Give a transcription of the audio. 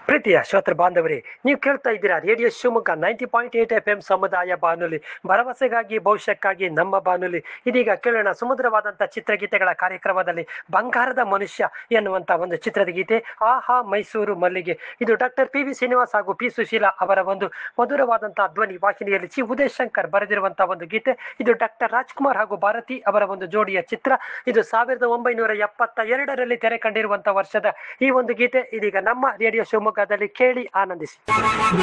ಪ್ರೀತಿಯ ಶ್ರೋತೃ ಬಾಂಧವರೇ, ನೀವು ಕೇಳ್ತಾ ಇದ್ದೀರಾ ರೇಡಿಯೋ ಶಿವಮೊಗ್ಗ 90.8 FM ಸಮುದಾಯ ಬಾನುಲಿ, ಭರವಸೆಗಾಗಿ ಭವಿಷ್ಯಕ್ಕಾಗಿ ನಮ್ಮ ಬಾನುಲಿ. ಇದೀಗ ಕೇಳೋಣ ಸುಮಧುರವಾದಂಥ ಚಿತ್ರಗೀತೆಗಳ ಕಾರ್ಯಕ್ರಮದಲ್ಲಿ ಬಂಗಾರದ ಮನುಷ್ಯ ಎನ್ನುವಂಥ ಒಂದು ಚಿತ್ರದ ಗೀತೆ, ಆಹಾ ಮೈಸೂರು ಮಲ್ಲಿಗೆ. ಇದು ಡಾಕ್ಟರ್ ಪಿ ವಿ ಶ್ರೀನಿವಾಸ್ ಹಾಗೂ ಪಿ ಸುಶೀಲಾ ಅವರ ಒಂದು ಮಧುರವಾದಂತಹ ಧ್ವನಿ ವಾಹಿನಿಯಲ್ಲಿ ಚಿ ಉದಯ್ ಶಂಕರ್ ಬರೆದಿರುವಂತಹ ಒಂದು ಗೀತೆ. ಇದು ಡಾಕ್ಟರ್ ರಾಜ್ಕುಮಾರ್ ಹಾಗೂ ಭಾರತಿ ಅವರ ಒಂದು ಜೋಡಿಯ ಚಿತ್ರ. ಇದು 1972ರಲ್ಲಿ ತೆರೆ ಕಂಡಿರುವಂತಹ ವರ್ಷದ ಈ ಒಂದು ಗೀತೆ ಇದೀಗ ನಮ್ಮ ರೇಡಿಯೋ ಶಿವಮೊಗ್ಗದಲ್ಲಿ ಕೇಳಿ ಆನಂದಿಸಿ.